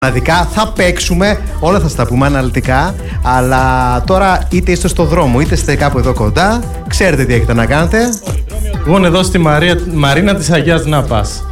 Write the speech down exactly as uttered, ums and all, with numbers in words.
Μοναδικά θα παίξουμε, όλα θα στα πούμε αναλυτικά. Αλλά τώρα είτε είστε στο δρόμο είτε είστε κάπου εδώ κοντά, ξέρετε τι έχετε να κάνετε. Εγώ εδώ στη Μαρία, Μαρίνα της Αγίας Νάπας.